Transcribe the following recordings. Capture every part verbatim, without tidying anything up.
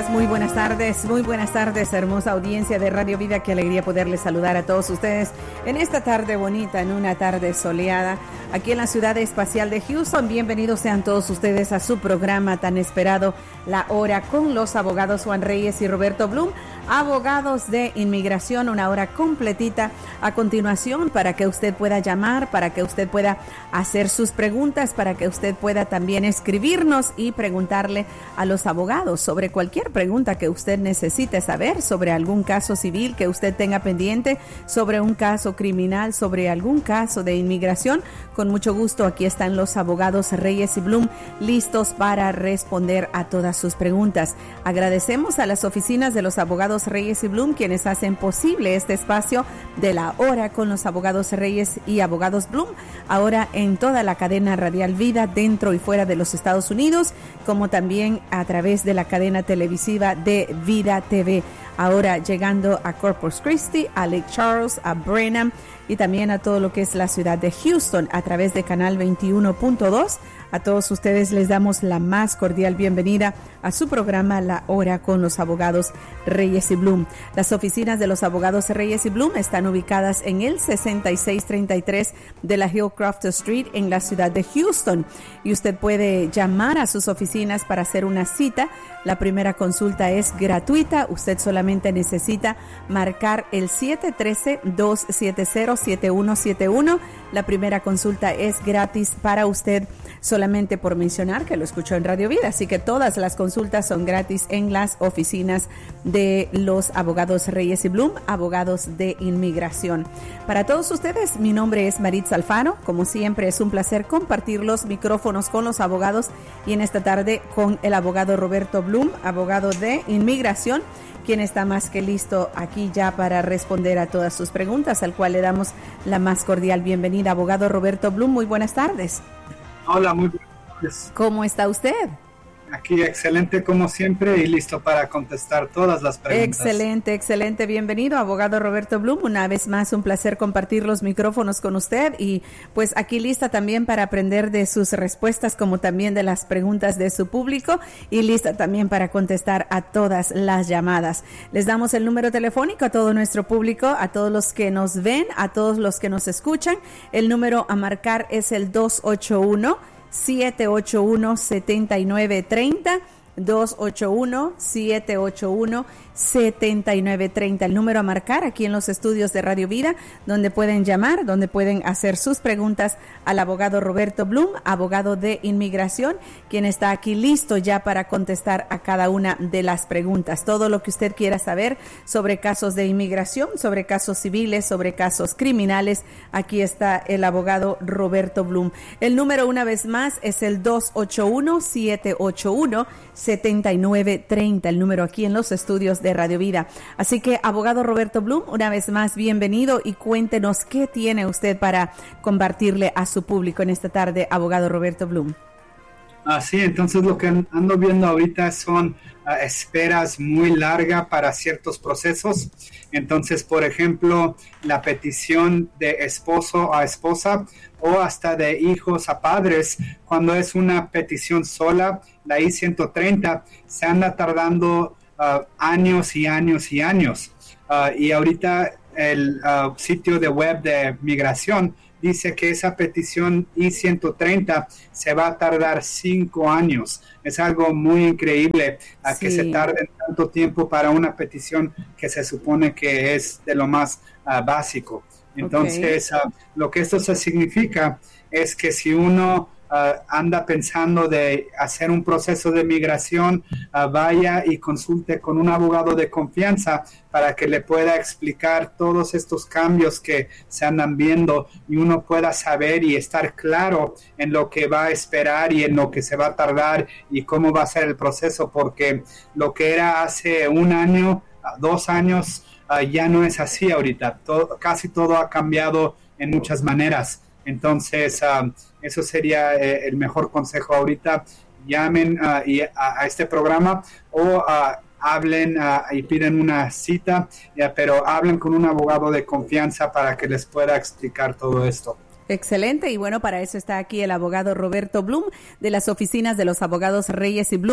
días, muy buenas tardes, muy buenas tardes, hermosa audiencia de Radio Vida. Qué alegría poderles saludar a todos ustedes en esta tarde bonita, en una tarde soleada, aquí en la ciudad espacial de Houston. Bienvenidos sean todos ustedes a su programa tan esperado, La Hora con los abogados Juan Reyes y Roberto Blum, abogados de inmigración, una hora completita a continuación para que usted pueda llamar, para que usted pueda hacer sus preguntas, para que usted pueda también escribirnos y preguntarle a los abogados sobre cualquier pregunta que usted necesite saber, sobre algún caso civil que usted tenga pendiente, sobre un caso criminal, sobre algún caso de inmigración. Con mucho gusto, aquí están los abogados Reyes y Blum listos para responder a todas sus preguntas. Agradecemos a las oficinas de los abogados Reyes y Blum, quienes hacen posible este espacio de La Hora con los abogados Reyes y abogados Blum, ahora en toda la cadena radial Vida, dentro y fuera de los Estados Unidos, como también a través de la cadena televisiva de Vida T V. Ahora llegando a Corpus Christi, a Lake Charles, a Brenham y también a todo lo que es la ciudad de Houston a través de Canal veintiuno punto dos. A todos ustedes les damos la más cordial bienvenida a su programa La Hora con los abogados Reyes y Blum. Las oficinas de los abogados Reyes y Blum están ubicadas en el sesenta y seis treinta y tres de la Hillcroft Street en la ciudad de Houston. Y usted puede llamar a sus oficinas para hacer una cita. La primera consulta es gratuita. Usted solamente necesita marcar el siete uno tres, dos siete cero, siete uno siete uno. La primera consulta es gratis para usted, solamente por mencionar que lo escuchó en Radio Vida. Así que todas las consultas son gratis en las oficinas de los abogados Reyes y Blum, abogados de inmigración. Para todos ustedes, mi nombre es Maritza Alfaro. Como siempre, es un placer compartir los micrófonos con los abogados y en esta tarde con el abogado Roberto Blum, abogado de inmigración, quien está más que listo aquí ya para responder a todas sus preguntas, al cual le damos la más cordial bienvenida. Abogado Roberto Blum, muy buenas tardes. Hola, muy buenas tardes. ¿Cómo está usted? Aquí excelente como siempre y listo para contestar todas las preguntas. Excelente, excelente. Bienvenido, abogado Roberto Blum. Una vez más, un placer compartir los micrófonos con usted y pues aquí lista también para aprender de sus respuestas como también de las preguntas de su público y lista también para contestar a todas las llamadas. Les damos el número telefónico a todo nuestro público, a todos los que nos ven, a todos los que nos escuchan. El número a marcar es el dos ocho uno, siete ocho uno, siete nueve tres cero, dos ocho uno, siete ocho uno, siete nueve tres cero, el número a marcar aquí en los estudios de Radio Vida, donde pueden llamar, donde pueden hacer sus preguntas al abogado Roberto Blum, abogado de inmigración, quien está aquí listo ya para contestar a cada una de las preguntas. Todo lo que usted quiera saber sobre casos de inmigración, sobre casos civiles, sobre casos criminales, aquí está el abogado Roberto Blum. El número una vez más es el dos ocho uno, siete ocho uno, siete nueve tres cero, el número aquí en los estudios de Radio Vida. Así que, abogado Roberto Blum, una vez más, bienvenido y cuéntenos qué tiene usted para compartirle a su público en esta tarde, abogado Roberto Blum. Ah, sí, entonces lo que ando viendo ahorita son uh, esperas muy largas para ciertos procesos. Entonces, por ejemplo, la petición de esposo a esposa o hasta de hijos a padres, cuando es una petición sola, la I ciento treinta, se anda tardando uh, años y años y años. Uh, y ahorita el uh, sitio de web de migración dice que esa petición I ciento treinta se va a tardar cinco años. Es algo muy increíble a sí. que se tarde tanto tiempo para una petición que se supone que es de lo más uh, básico. Entonces, okay. uh, lo que esto se significa es que si uno Uh, anda pensando de hacer un proceso de migración, uh, vaya y consulte con un abogado de confianza para que le pueda explicar todos estos cambios que se andan viendo y uno pueda saber y estar claro en lo que va a esperar y en lo que se va a tardar y cómo va a ser el proceso, porque lo que era hace un año, uh, dos años, uh, ya no es así ahorita. Todo, casi todo ha cambiado en muchas maneras. Entonces, uh, eso sería eh, el mejor consejo ahorita. Llamen uh, y, a, a este programa o uh, hablen uh, y piden una cita, ya, pero hablen con un abogado de confianza para que les pueda explicar todo esto. Excelente, y bueno, para eso está aquí el abogado Roberto Blum de las oficinas de los abogados Reyes y Blum.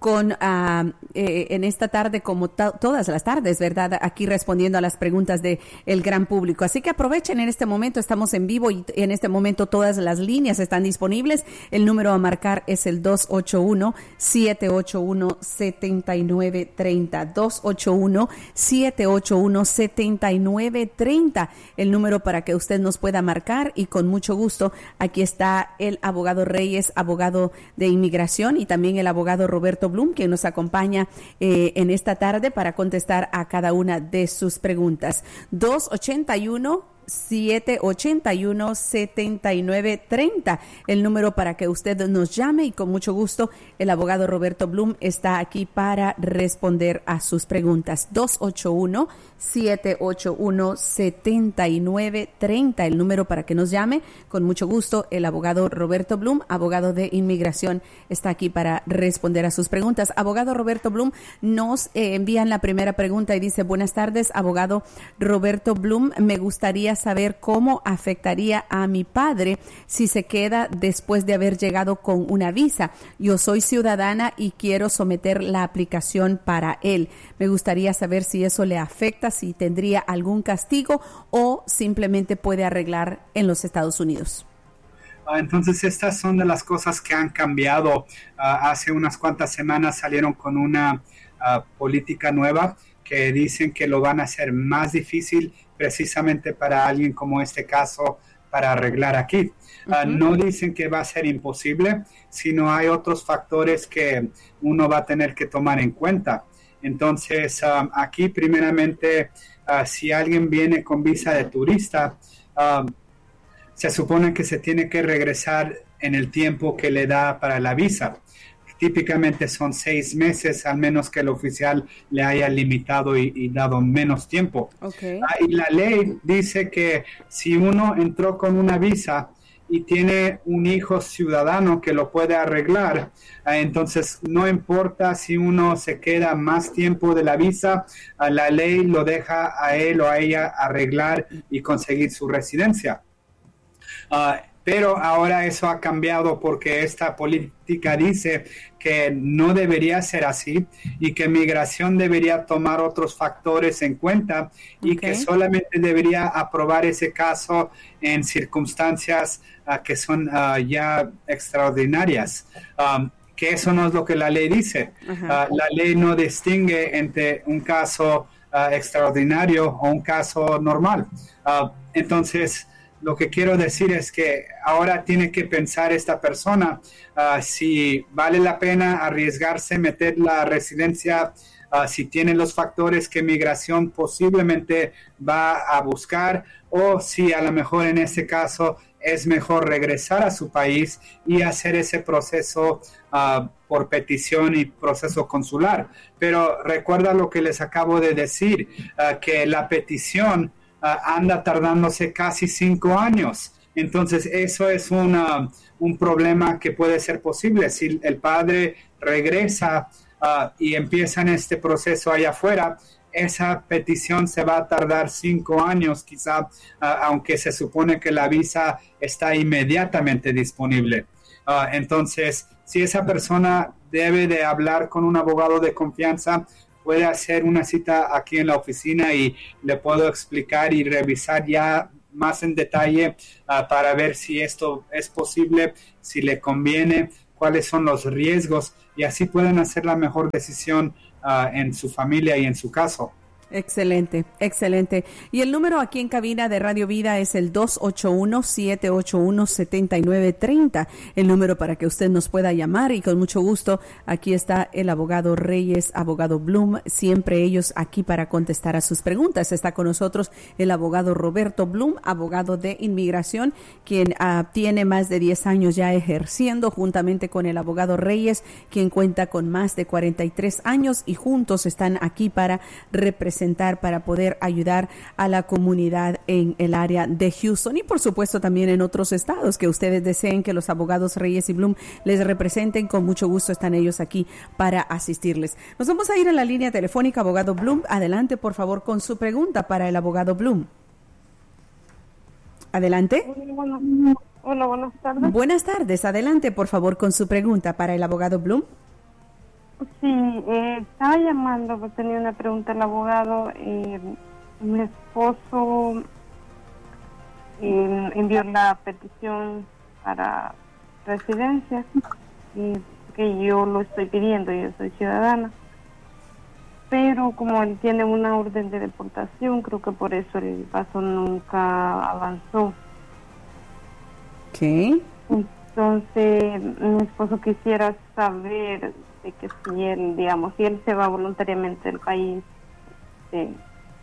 con uh, eh, en esta tarde como to- todas las tardes, ¿verdad? Aquí respondiendo a las preguntas de el gran público. Así que aprovechen en este momento, estamos en vivo y en este momento todas las líneas están disponibles. El número a marcar es el dos ocho uno, siete ocho uno, siete nueve tres cero, dos ocho uno, siete ocho uno, siete nueve tres cero, el número para que usted nos pueda marcar y con mucho gusto aquí está el abogado Reyes, abogado de inmigración, y también el abogado Roberto Blum, quien nos acompaña eh, en esta tarde para contestar a cada una de sus preguntas. dos ocho uno, siete ocho uno, siete nueve tres cero, el número para que usted nos llame, y con mucho gusto el abogado Roberto Blum está aquí para responder a sus preguntas. dos ocho uno, siete ocho uno, siete nueve tres cero, el número para que nos llame, con mucho gusto el abogado Roberto Blum, abogado de inmigración, está aquí para responder a sus preguntas. Abogado Roberto Blum, nos eh, envían la primera pregunta y dice: buenas tardes, abogado Roberto Blum, me gustaría saber cómo afectaría a mi padre si se queda después de haber llegado con una visa. Yo soy ciudadana y quiero someter la aplicación para él. Me gustaría saber si eso le afecta, si tendría algún castigo o simplemente puede arreglar en los Estados Unidos. Entonces, estas son de las cosas que han cambiado. Uh, hace unas cuantas semanas salieron con una uh, política nueva que dicen que lo van a hacer más difícil precisamente para alguien como este caso para arreglar aquí. Uh, uh-huh. No dicen que va a ser imposible, sino hay otros factores que uno va a tener que tomar en cuenta. Entonces, um, aquí primeramente, uh, si alguien viene con visa de turista, uh, se supone que se tiene que regresar en el tiempo que le da para la visa. Típicamente son seis meses, al menos que el oficial le haya limitado y, y dado menos tiempo. Okay. Ah, y la ley dice que si uno entró con una visa y tiene un hijo ciudadano que lo puede arreglar, ah, entonces no importa si uno se queda más tiempo de la visa, ah, la ley lo deja a él o a ella arreglar y conseguir su residencia. Uh, pero ahora eso ha cambiado porque esta política dice que no debería ser así y que migración debería tomar otros factores en cuenta y okay. que solamente debería aprobar ese caso en circunstancias uh, que son uh, ya extraordinarias. Um, que eso no es lo que la ley dice. Uh, la ley no distingue entre un caso uh, extraordinario o un caso normal. Uh, entonces, lo que quiero decir es que ahora tiene que pensar esta persona uh, si vale la pena arriesgarse, meter la residencia, uh, si tiene los factores que migración posiblemente va a buscar, o si a lo mejor en este caso es mejor regresar a su país y hacer ese proceso uh, por petición y proceso consular. Pero recuerda lo que les acabo de decir, uh, que la petición Uh, anda tardándose casi cinco años. Entonces, eso es una, un problema que puede ser posible. Si el padre regresa uh, y empiezan este proceso allá afuera, esa petición se va a tardar cinco años quizá, uh, aunque se supone que la visa está inmediatamente disponible. Uh, entonces, si esa persona debe de hablar con un abogado de confianza, puede hacer una cita aquí en la oficina y le puedo explicar y revisar ya más en detalle uh, para ver si esto es posible, si le conviene, cuáles son los riesgos, y así pueden hacer la mejor decisión uh, en su familia y en su caso. Excelente, excelente. Y el número aquí en cabina de Radio Vida es el dos ocho uno, siete ocho uno, siete nueve tres cero, el número para que usted nos pueda llamar, y con mucho gusto aquí está el abogado Reyes, abogado Blum, siempre ellos aquí para contestar a sus preguntas. Está con nosotros el abogado Roberto Blum, abogado de inmigración, quien uh, tiene más de diez años ya ejerciendo, juntamente con el abogado Reyes, quien cuenta con más de cuarenta y tres años, y juntos están aquí para representar, para poder ayudar a la comunidad en el área de Houston y por supuesto también en otros estados que ustedes deseen que los abogados Reyes y Blum les representen. Con mucho gusto están ellos aquí para asistirles. Nos vamos a ir a la línea telefónica. Abogado Blum, adelante por favor con su pregunta para el abogado Blum. Adelante. Hola, hola, buenas tardes. Buenas tardes, adelante por favor con su pregunta para el abogado Blum. Sí, eh, estaba llamando, pues tenía una pregunta al abogado. Eh, mi esposo eh, envió la petición para residencia, y que yo lo estoy pidiendo, yo soy ciudadana. Pero como él tiene una orden de deportación, creo que por eso el caso nunca avanzó. ¿Qué? Entonces, mi esposo quisiera saber de que si él, digamos, si él se va voluntariamente del país, este,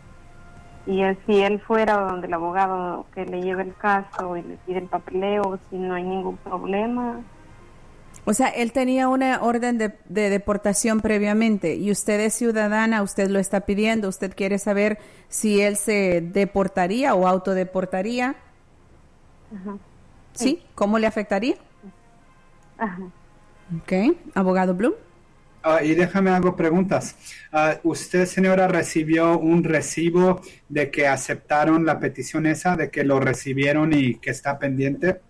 y él, si él fuera donde el abogado que le lleve el caso y le pide el papeleo, si no hay ningún problema. O sea, él tenía una orden de, de deportación previamente y usted es ciudadana, usted lo está pidiendo, usted quiere saber si él se deportaría o autodeportaría. Ajá. ¿Sí? Sí. ¿Cómo le afectaría? Ajá. Ok, abogado Bloom. Uh, y déjame hago preguntas. Uh, ¿Usted, señora, recibió un recibo de que aceptaron la petición esa, de que lo recibieron y que está pendiente?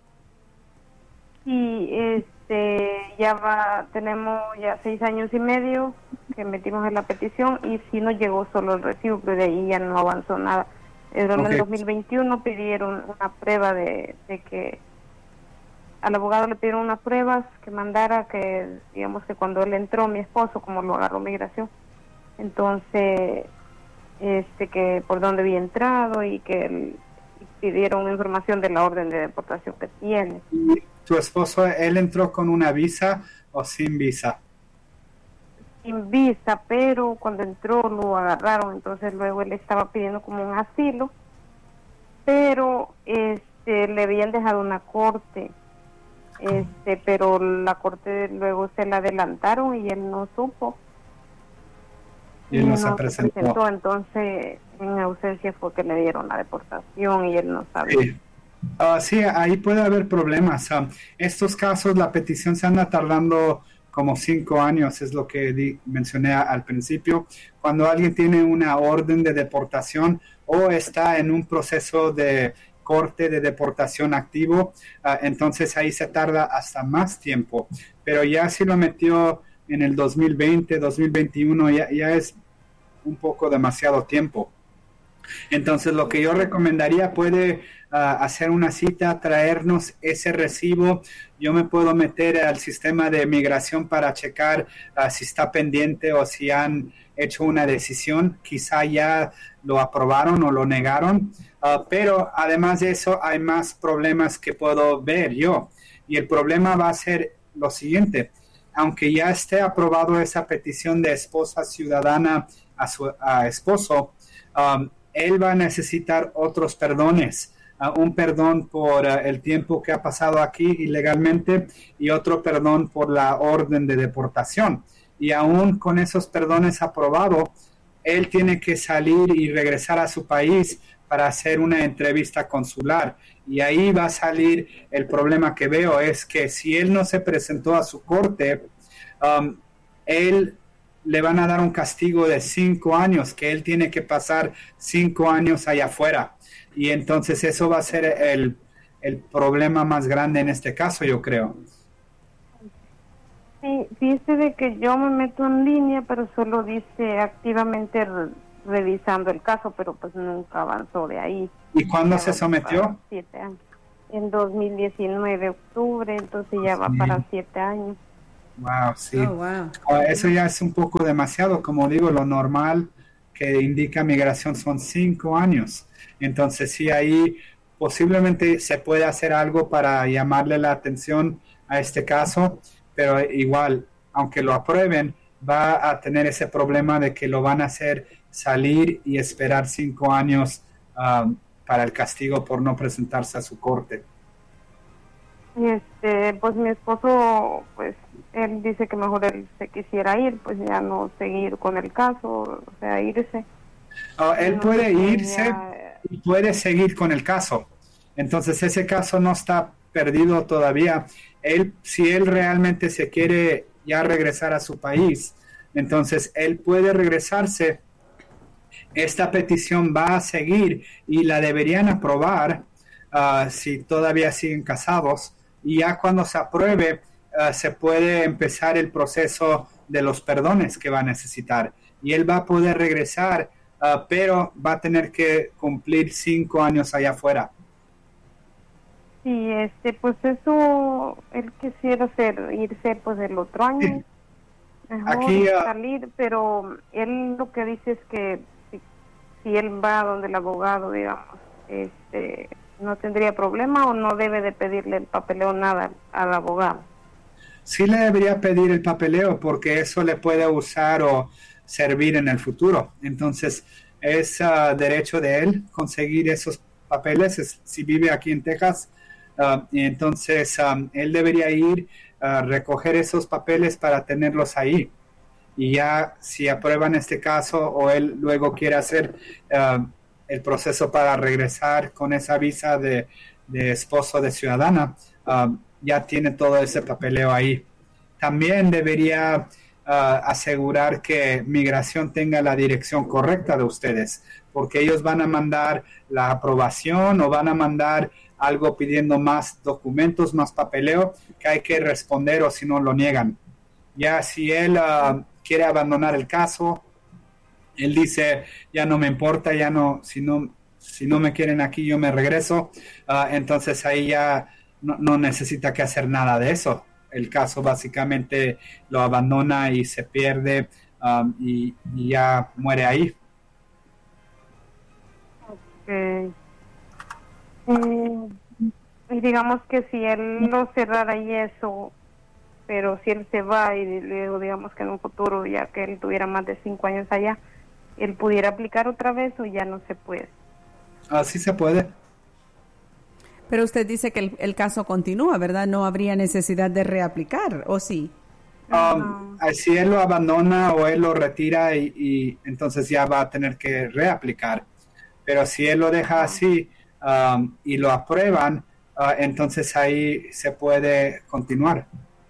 Sí, este, ya va, tenemos ya seis años y medio que metimos en la petición y sí nos llegó solo el recibo, pero de ahí ya no avanzó nada. En Okay. el dos mil veintiuno pidieron una prueba de, de que al abogado le pidieron unas pruebas que mandara, que digamos que cuando él entró, mi esposo, como lo agarró migración, entonces este que por dónde había entrado y que él, pidieron información de la orden de deportación que tiene. ¿Y tu esposo, él entró con una visa o sin visa? Sin visa, pero cuando entró lo agarraron, entonces luego él estaba pidiendo como un asilo, pero este le habían dejado una corte, este pero la corte luego se la adelantaron y él no supo. Y él no se presentó. presentó, entonces en ausencia fue que le dieron la deportación y él no sabía. Sí. Uh, sí, ahí puede haber problemas. Uh, estos casos, la petición se anda tardando como cinco años, es lo que di, mencioné a, al principio. Cuando alguien tiene una orden de deportación o está en un proceso de corte de deportación activo, uh, entonces ahí se tarda hasta más tiempo. Pero ya si lo metió en el dos mil veinte, dos mil veintiuno, ya, ya es un poco demasiado tiempo. Entonces lo que yo recomendaría, puede uh, hacer una cita, traernos ese recibo. Yo me puedo meter al sistema de migración para checar uh, si está pendiente o si han hecho una decisión. Quizá ya lo aprobaron o lo negaron, uh, pero además de eso hay más problemas que puedo ver yo. Y el problema va a ser lo siguiente: aunque ya esté aprobado esa petición de esposa ciudadana a su a esposo, um, él va a necesitar otros perdones, uh, un perdón por uh, el tiempo que ha pasado aquí ilegalmente y otro perdón por la orden de deportación. Y aún con esos perdones aprobados, él tiene que salir y regresar a su país para hacer una entrevista consular. Y ahí va a salir el problema que veo, es que si él no se presentó a su corte, um, él le van a dar un castigo de cinco años, que él tiene que pasar cinco años allá afuera. Y entonces eso va a ser el, el problema más grande en este caso, yo creo. Sí, dice de que yo me meto en línea, pero solo dice activamente re revisando el caso, pero pues nunca avanzó de ahí. ¿Y cuándo se sometió? Siete años. En dos mil diecinueve, octubre, entonces ya va Sí. para siete años. Wow, sí. Oh, wow. Uh, eso ya es un poco demasiado. Como digo, lo normal que indica migración son cinco años. Entonces, sí, ahí posiblemente se puede hacer algo para llamarle la atención a este caso, pero igual, aunque lo aprueben, va a tener ese problema de que lo van a hacer salir y esperar cinco años um, para el castigo por no presentarse a su corte. Este, pues mi esposo, pues él dice que mejor él se quisiera ir, pues ya no seguir con el caso, o sea, irse. Uh, él No, puede pues, irse ya, y puede seguir con el caso. Entonces ese caso no está perdido todavía. Él, si él realmente se quiere ya regresar a su país, entonces él puede regresarse. Esta petición va a seguir y la deberían aprobar uh, si todavía siguen casados, y ya cuando se apruebe uh, se puede empezar el proceso de los perdones que va a necesitar. Y él va a poder regresar, uh, pero va a tener que cumplir cinco años allá afuera. Sí, este, pues eso, él quisiera hacer, irse pues el otro año, Sí. mejor Aquí, uh, salir, pero él lo que dice es que si, si él va donde el abogado, digamos, este, no tendría problema o no debe de pedirle el papeleo nada al abogado. Sí le debería pedir el papeleo porque eso le puede usar o servir en el futuro. Entonces, es uh, derecho de él conseguir esos papeles es, si vive aquí en Texas. Uh, y entonces, um, él debería ir a uh, recoger esos papeles para tenerlos ahí. Y ya si aprueban este caso o él luego quiere hacer uh, el proceso para regresar con esa visa de, de esposo de ciudadana, uh, ya tiene todo ese papeleo ahí. También debería uh, asegurar que migración tenga la dirección correcta de ustedes, porque ellos van a mandar la aprobación o van a mandar algo pidiendo más documentos, más papeleo, que hay que responder o si no lo niegan. Ya si él uh, quiere abandonar el caso, él dice, ya no me importa, ya no, si no, si no me quieren aquí, yo me regreso, uh, entonces ahí ya no, no necesita que hacer nada de eso. El caso básicamente lo abandona y se pierde um, y, y ya muere ahí. Okay. Eh, y digamos que si él lo cerrara y eso, pero si él se va y luego digamos que en un futuro, ya que él tuviera más de cinco años allá, él pudiera aplicar otra vez o ya no se puede. Así se puede. Pero usted dice que el, el caso continúa, ¿verdad? No habría necesidad de reaplicar, ¿o sí? Um, no. Si él lo abandona o él lo retira y, y entonces ya va a tener que reaplicar. Pero si él lo deja así um, y lo aprueban, uh, entonces ahí se puede continuar.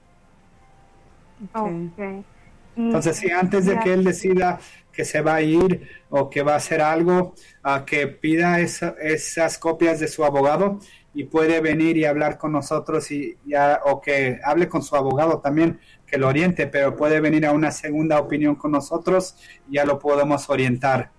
Okay. Okay. Entonces, si antes de que él decida que se va a ir o que va a hacer algo, uh, que pida esa, esas copias de su abogado y puede venir y hablar con nosotros y ya, o que hable con su abogado también, que lo oriente, pero puede venir a una segunda opinión con nosotros y ya lo podemos orientar.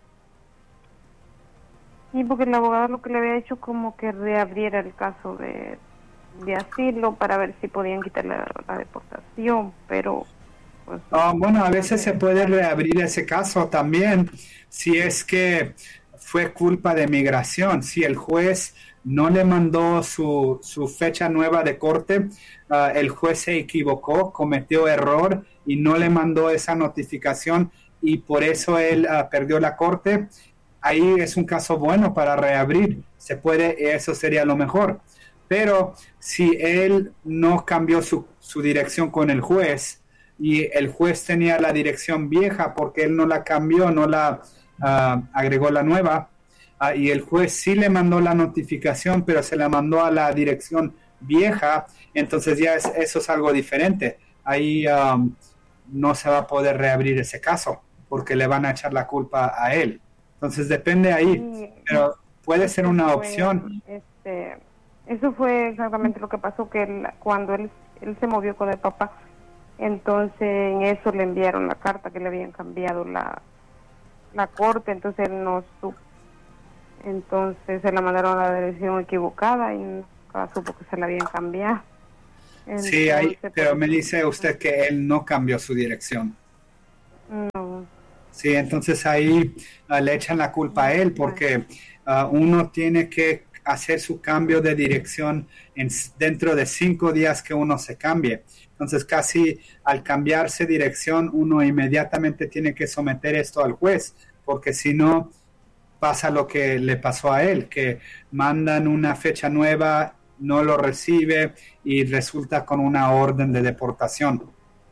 Sí, porque el abogado lo que le había hecho como que reabriera el caso de, de asilo para ver si podían quitarle la, la deportación, pero... Pues, uh, bueno, a veces se puede reabrir ese caso también, si es que fue culpa de migración, si el juez no le mandó su, su fecha nueva de corte, uh, el juez se equivocó, cometió error y no le mandó esa notificación y por eso él uh, perdió la corte. Ahí es un caso bueno para reabrir, se puede, eso sería lo mejor. Pero si él no cambió su, su dirección con el juez y el juez tenía la dirección vieja porque él no la cambió, no la uh, agregó la nueva, uh, y el juez sí le mandó la notificación, pero se la mandó a la dirección vieja, entonces ya es, eso es algo diferente. Ahí um, no se va a poder reabrir ese caso porque le van a echar la culpa a él. Entonces depende ahí, sí, pero puede ser una fue, opción. Este, eso fue exactamente lo que pasó, que él, cuando él, él se movió con el papá, entonces en eso le enviaron la carta que le habían cambiado la, la corte, entonces él no supo. Entonces se la mandaron a la dirección equivocada y nunca supo que se la habían cambiado. Entonces, sí, ahí, pero me dice usted que él no cambió su dirección. No. Sí, entonces ahí uh, le echan la culpa a él porque uh, uno tiene que hacer su cambio de dirección en, dentro de cinco días que uno se cambie. Entonces casi al cambiarse dirección uno inmediatamente tiene que someter esto al juez porque si no pasa lo que le pasó a él, que mandan una fecha nueva, no lo recibe y resulta con una orden de deportación.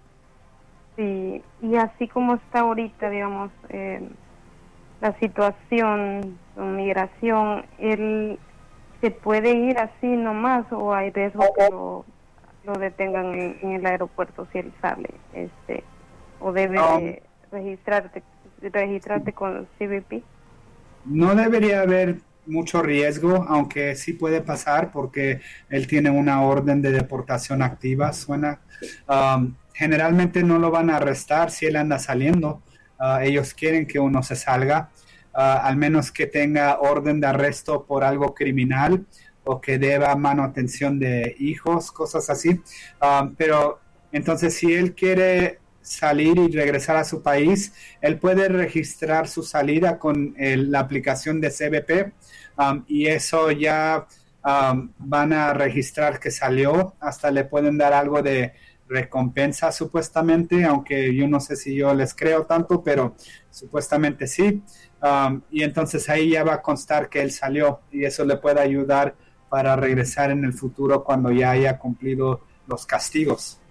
Sí, y así como está ahorita, digamos, eh, la situación con migración, ¿él se puede ir así nomás o hay riesgo que lo, lo detengan en, en el aeropuerto si él sale? este ¿O debe no. registrarte, registrarte con C B P? No debería haber mucho riesgo, aunque sí puede pasar porque él tiene una orden de deportación activa, suena... Um, generalmente no lo van a arrestar si él anda saliendo. Uh, ellos quieren que uno se salga, uh, al menos que tenga orden de arresto por algo criminal o que deba manutención de hijos, cosas así. Uh, pero entonces si él quiere salir y regresar a su país, él puede registrar su salida con el, la aplicación de C B P, um, y eso ya um, van a registrar que salió, hasta le pueden dar algo de recompensa supuestamente, aunque yo no sé si yo les creo tanto, pero supuestamente sí. Um, y entonces ahí ya va a constar que él salió y eso le puede ayudar para regresar en el futuro cuando ya haya cumplido los castigos.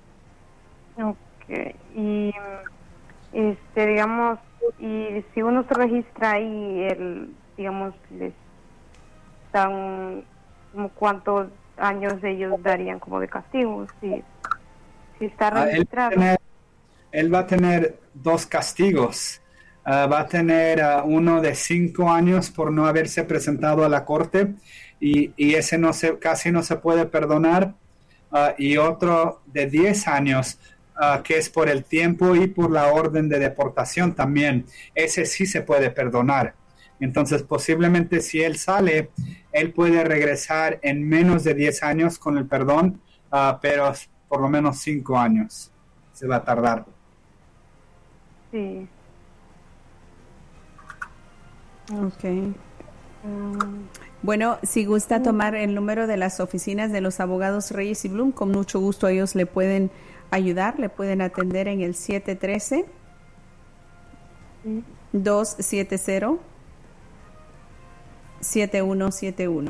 Ok, y este, digamos, y si uno se registra ahí, el, digamos, les dan como cuántos años ellos darían como de castigo, si, si está registrado. Ah, él, va tener, él va a tener dos castigos. Uh, va a tener uh, uno de cinco años por no haberse presentado a la corte y, y ese no se, casi no se puede perdonar, uh, y otro de diez años, uh, que es por el tiempo y por la orden de deportación también. Ese sí se puede perdonar. Entonces posiblemente si él sale, él puede regresar en menos de diez años con el perdón, uh, pero por lo menos cinco años se va a tardar. Sí. Ok. Bueno, si gusta tomar el número de las oficinas de los abogados Reyes y Blum, con mucho gusto ellos le pueden ayudar, le pueden atender en el siete uno tres, dos siete cero, siete uno siete uno.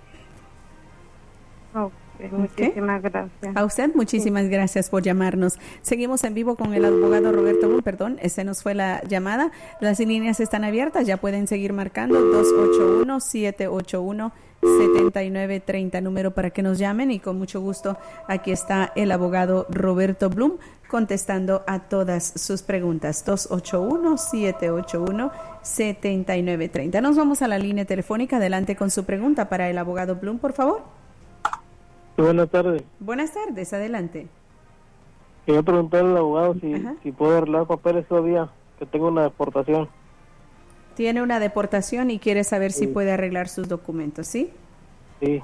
Okay, muchísimas okay. gracias. A usted, muchísimas sí. gracias por llamarnos. Seguimos en vivo con el abogado Roberto Blum. Perdón, ese nos fue la llamada. Las líneas están abiertas, ya pueden seguir marcando dos ocho uno, siete ocho uno, siete nueve tres cero, número para que nos llamen, y con mucho gusto aquí está el abogado Roberto Blum contestando a todas sus preguntas. Dos ocho uno, siete ocho uno, siete nueve tres cero. Nos vamos a la línea telefónica. Adelante con su pregunta para el abogado Blum, por favor. Buenas tardes. Buenas tardes, adelante. Quería preguntarle al abogado si, si puede arreglar papeles todavía, que tengo una deportación. Tiene una deportación y quiere saber sí. si puede arreglar sus documentos, ¿sí? Sí.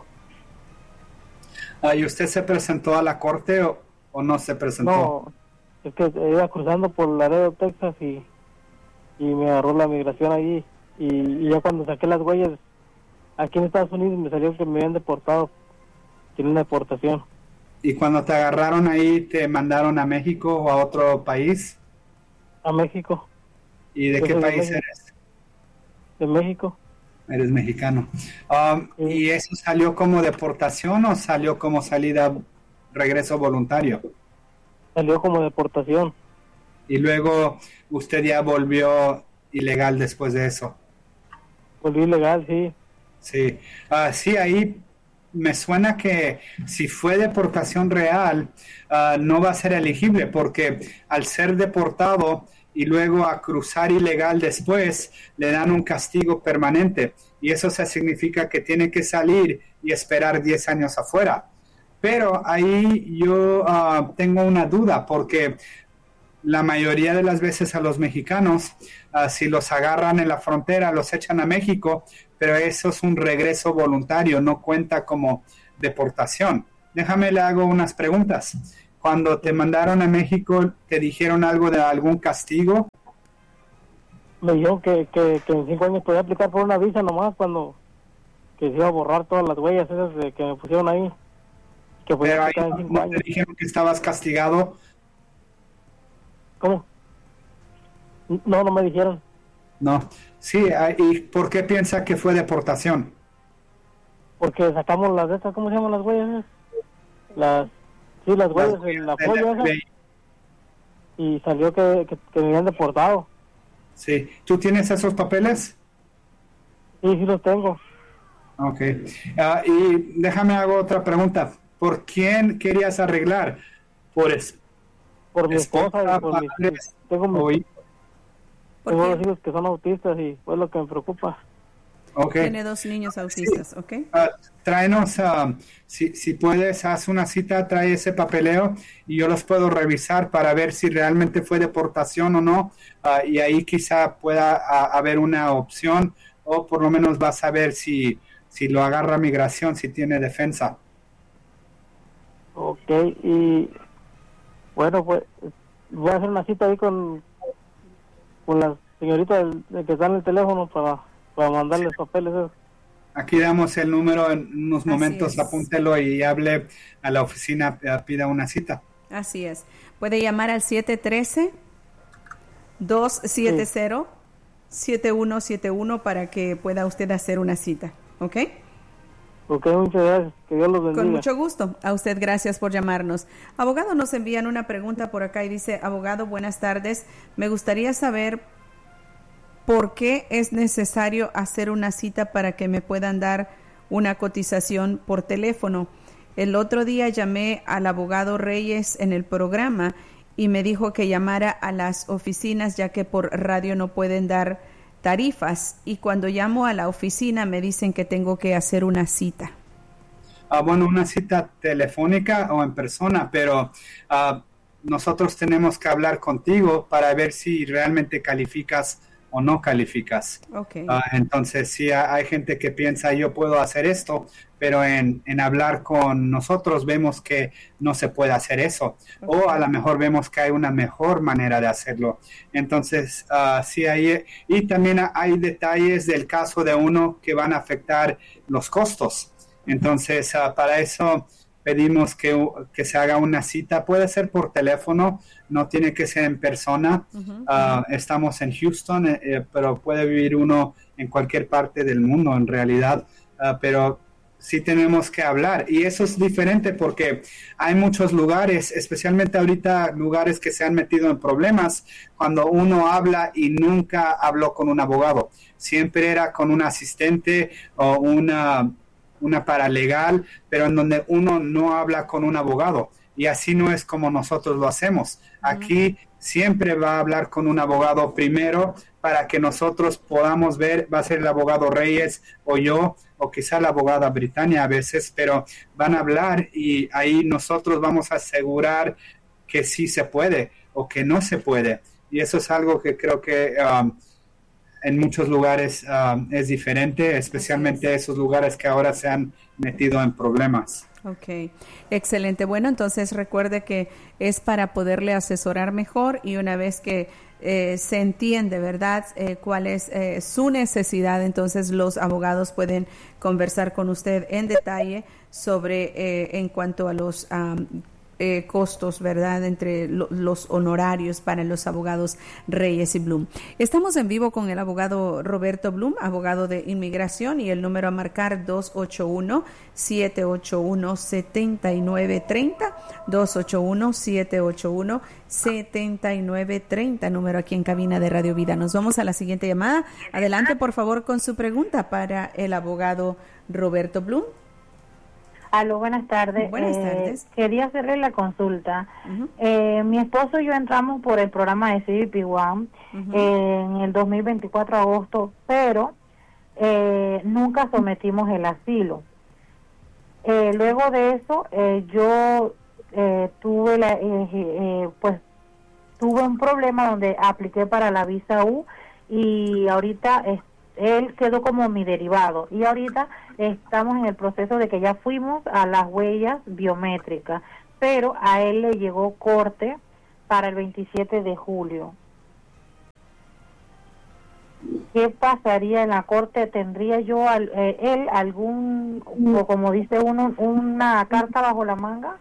Ah, ¿y usted se presentó a la corte o, o no se presentó? No, es que iba cruzando por Laredo, Texas, y, y me agarró la migración allí. Y, y ya cuando saqué las huellas aquí en Estados Unidos me salió que me habían deportado. Tiene una deportación. ¿Y cuando te agarraron ahí te mandaron a México o a otro país? A México. ¿Y de Yo qué país de eres? De México. Eres mexicano. Um, sí. ¿Y eso salió como deportación o salió como salida, regreso voluntario? Salió como deportación. Y luego usted ya volvió ilegal después de eso. Volví ilegal, sí. Sí, uh, sí, ahí me suena que si fue deportación real, uh, no va a ser elegible, porque al ser deportado y luego a cruzar ilegal después, le dan un castigo permanente, y eso se significa que tiene que salir y esperar diez años afuera. Pero ahí yo uh, tengo una duda, porque la mayoría de las veces a los mexicanos, uh, si los agarran en la frontera, los echan a México, pero eso es un regreso voluntario, no cuenta como deportación. Déjame le hago unas preguntas. Cuando te mandaron a México, ¿te dijeron algo de algún castigo? Me dijeron que, que, que en cinco años podía aplicar por una visa nomás, cuando que se iba a borrar todas las huellas esas de que me pusieron ahí. Que pero ahí en cinco no años. ¿Te dijeron que estabas castigado? ¿Cómo? No, no me dijeron. No, sí, ¿y por qué piensa que fue deportación? Porque sacamos las de estas, ¿cómo se llaman las huellas? Las, sí, las huellas las en la polla esa, y salió que, que, que me habían deportado. Sí, ¿tú tienes esos papeles? Sí, sí los tengo. Ok, uh, y déjame hago otra pregunta. ¿Por quién querías arreglar? ¿Por es, Por mi esposa y por mis, tengo mis, tengo dos hijos que son autistas y fue lo que me preocupa. Okay. Tiene dos niños autistas, sí. ¿ok? Uh, tráenos, uh, si, si puedes, haz una cita, trae ese papeleo y yo los puedo revisar para ver si realmente fue deportación o no, uh, y ahí quizá pueda uh, haber una opción, o por lo menos vas a ver si, si lo agarra migración, si tiene defensa. Ok, y bueno, pues voy a hacer una cita ahí con, con la señorita del, del que está en el teléfono para, para mandarle los papeles. Aquí damos el número en unos Así momentos, es. Apúntelo y hable a la oficina, pida una cita. Así es. Puede llamar al siete uno tres, dos siete cero, siete uno siete uno para que pueda usted hacer una cita, ¿ok? Ok, muchas gracias. Que Dios los bendiga. Con mucho gusto. A usted, gracias por llamarnos. Abogado, nos envían una pregunta por acá y dice, abogado, buenas tardes. Me gustaría saber por qué es necesario hacer una cita para que me puedan dar una cotización por teléfono. El otro día llamé al abogado Reyes en el programa y me dijo que llamara a las oficinas ya que por radio no pueden dar tarifas, y cuando llamo a la oficina me dicen que tengo que hacer una cita. Ah, bueno, una cita telefónica o en persona, pero uh, nosotros tenemos que hablar contigo para ver si realmente calificas o no calificas. Okay. Uh, entonces, sí, hay gente que piensa, yo puedo hacer esto, pero en, en hablar con nosotros vemos que no se puede hacer eso. Okay. O a lo mejor vemos que hay una mejor manera de hacerlo. Entonces, uh, sí hay, y también hay detalles del caso de uno que van a afectar los costos. Entonces, uh, para eso pedimos que, que se haga una cita. Puede ser por teléfono, no tiene que ser en persona. Uh-huh. Uh, estamos en Houston, eh, pero puede vivir uno en cualquier parte del mundo en realidad. Uh, pero sí tenemos que hablar. Y eso es diferente porque hay muchos lugares, especialmente ahorita lugares que se han metido en problemas, cuando uno habla y nunca habló con un abogado. Siempre era con un asistente o una... una paralegal, pero en donde uno no habla con un abogado, y así no es como nosotros lo hacemos. Aquí uh-huh. siempre va a hablar con un abogado primero para que nosotros podamos ver, va a ser el abogado Reyes o yo, o quizá la abogada Britannia a veces, pero van a hablar y ahí nosotros vamos a asegurar que sí se puede o que no se puede, y eso es algo que creo que um, en muchos lugares uh, es diferente, especialmente esos lugares que ahora se han metido en problemas. Ok, excelente. Bueno, entonces recuerde que es para poderle asesorar mejor, y una vez que eh, se entiende, ¿verdad?, eh, cuál es eh, su necesidad, entonces los abogados pueden conversar con usted en detalle sobre eh, en cuanto a los um, Eh, costos, ¿verdad?, entre lo, los honorarios para los abogados Reyes y Bloom. Estamos en vivo con el abogado Roberto Bloom, abogado de inmigración, y el número a marcar dos ocho uno, siete ocho uno, siete nueve tres cero, dos ocho uno, siete ocho uno, siete nueve tres cero, número aquí en cabina de Radio Vida. Nos vamos a la siguiente llamada. Adelante, por favor, con su pregunta para el abogado Roberto Bloom. Aló, buenas tardes. Buenas eh, tardes. Quería hacerle la consulta. Uh-huh. Eh, mi esposo y yo entramos por el programa de C B P One uh-huh. eh, en el dos mil veinticuatro, agosto, pero eh, nunca sometimos el asilo. Eh, luego de eso, eh, yo eh, tuve la, eh, eh, pues tuve un problema donde apliqué para la visa U, y ahorita eh, él quedó como mi derivado, y ahorita estamos en el proceso de que ya fuimos a las huellas biométricas, pero a él le llegó corte para el veintisiete de julio. ¿Qué pasaría en la corte? ¿Tendría yo al, eh, él algún, o como dice uno, una carta bajo la manga?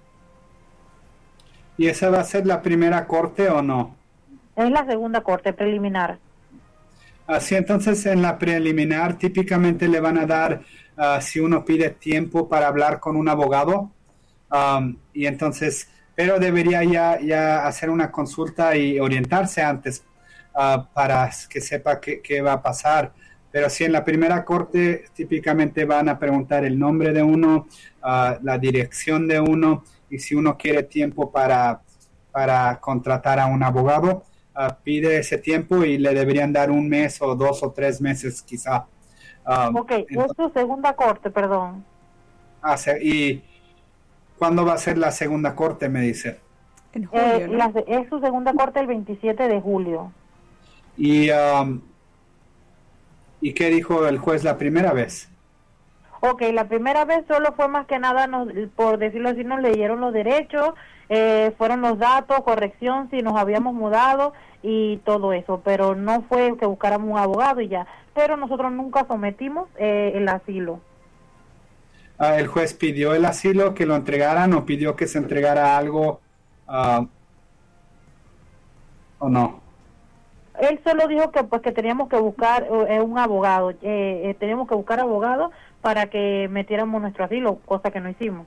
¿Y esa va a ser la primera corte o no? Es la segunda corte preliminar. Así, entonces en la preliminar típicamente le van a dar, uh, si uno pide tiempo para hablar con un abogado, um, y entonces, pero debería ya, ya hacer una consulta y orientarse antes uh, para que sepa qué, qué va a pasar. Pero si en la primera corte típicamente van a preguntar el nombre de uno, uh, la dirección de uno, y si uno quiere tiempo para, para contratar a un abogado, Uh, pide ese tiempo y le deberían dar un mes o dos o tres meses quizá. Um, Ok, entonces, es su segunda corte, perdón. ah, se- ¿y cuándo va a ser la segunda corte, me dice? En julio, Eh, ¿no? la- es su segunda corte el veintisiete de julio. ¿Y, um, ¿y qué dijo el juez la primera vez? Ok, la primera vez solo fue más que nada, nos, por decirlo así, nos leyeron los derechos, eh, fueron los datos, corrección, si nos habíamos mudado y todo eso, pero no fue que buscáramos un abogado y ya. Pero nosotros nunca sometimos eh, el asilo. Ah, ¿el juez pidió el asilo, que lo entregaran, o pidió que se entregara algo ah, o no? Él solo dijo que pues que teníamos que buscar eh, un abogado, eh, eh, teníamos que buscar abogado para que metiéramos nuestro asilo, cosa que no hicimos.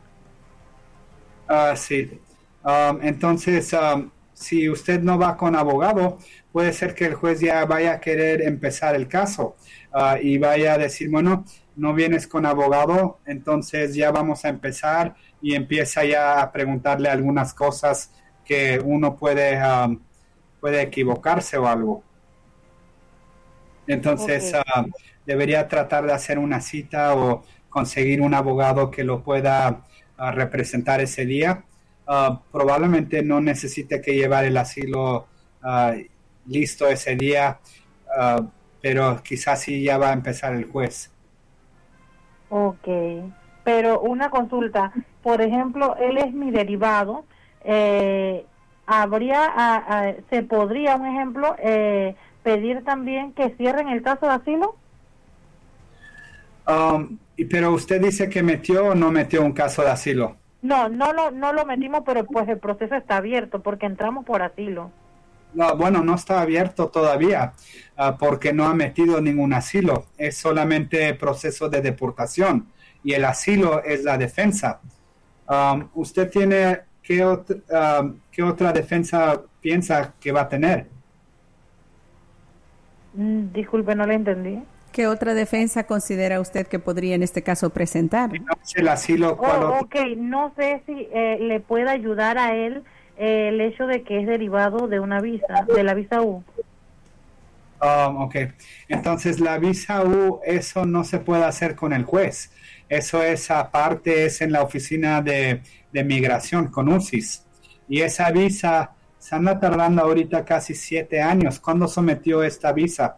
Ah, sí. Um, entonces, um, si usted no va con abogado, puede ser que el juez ya vaya a querer empezar el caso ah, y vaya a decir, bueno, no vienes con abogado, entonces ya vamos a empezar, y empieza ya a preguntarle algunas cosas que uno puede, um, puede equivocarse o algo. Entonces, Ok. ah, debería tratar de hacer una cita o conseguir un abogado que lo pueda ah, representar ese día. Ah, probablemente no necesite que llevar el asilo ah, listo ese día, ah, pero quizás sí ya va a empezar el juez. Ok, pero una consulta, por ejemplo, él es mi derivado, eh, habría, a- a- se podría, un ejemplo, eh, pedir también que cierren el caso de asilo. Um, y- pero usted dice que metió o no metió un caso de asilo. No, no lo, no lo metimos, pero pues el proceso está abierto porque entramos por asilo. No, bueno, no está abierto todavía ah, porque no ha metido ningún asilo. Es solamente proceso de deportación, y el asilo es la defensa. Um, ¿Usted tiene qué, ot- um, qué otra defensa piensa que va a tener? Mm, disculpe, no le entendí. ¿Qué otra defensa considera usted que podría en este caso presentar? Si no es el asilo, ¿cuál Oh, otro? ok, no sé si eh, le puede ayudar a él eh, el hecho de que es derivado de una visa, de la visa U. Um, ok, entonces la visa U, eso no se puede hacer con el juez. Eso es aparte, es en la oficina de, de migración con U C I S. Y esa visa se anda tardando ahorita casi siete años. ¿Cuándo sometió esta visa?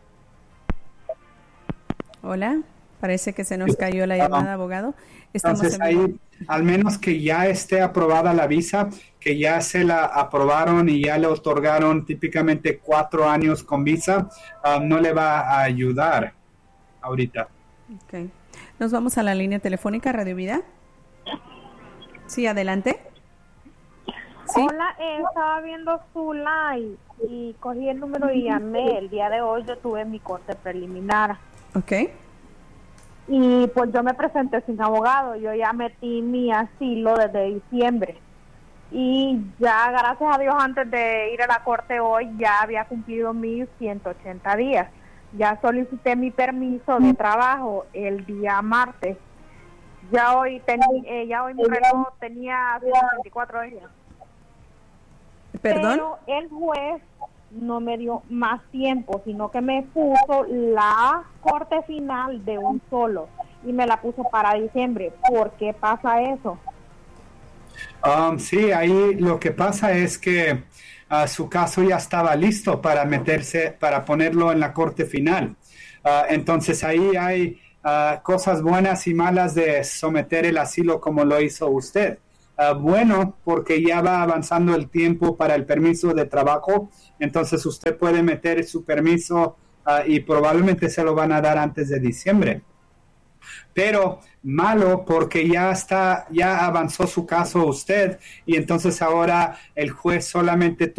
Hola, parece que se nos cayó la llamada, abogado. Estamos Entonces en vivo. ahí, al menos que ya esté aprobada la visa, que ya se la aprobaron y ya le otorgaron típicamente cuatro años con visa, ah, no le va a ayudar ahorita. Ok. Nos vamos a la línea telefónica, Radio Vida. Sí, adelante. Sí. Hola, eh, estaba viendo su live y cogí el número y llamé. El día de hoy yo tuve mi corte preliminar Ok. y pues yo me presenté sin abogado. Yo ya metí mi asilo desde diciembre y ya, gracias a Dios, antes de ir a la corte hoy ya había cumplido mis ciento ochenta días. Ya solicité mi permiso de trabajo el día martes. Ya hoy, teni- eh, ya hoy mi reloj tenía ciento veinticuatro días. Perdón. Pero el juez no me dio más tiempo, sino que me puso la corte final de un solo y me la puso para diciembre. ¿Por qué pasa eso? Um, sí, ahí lo que pasa es que uh, su caso ya estaba listo para meterse, para ponerlo en la corte final. Uh, entonces ahí hay uh, cosas buenas y malas de someter el asilo como lo hizo usted. Uh, bueno, porque ya va avanzando el tiempo para el permiso de trabajo, entonces usted puede meter su permiso uh, y probablemente se lo van a dar antes de diciembre. Pero malo porque ya está, ya avanzó su caso usted, y entonces ahora el juez solamente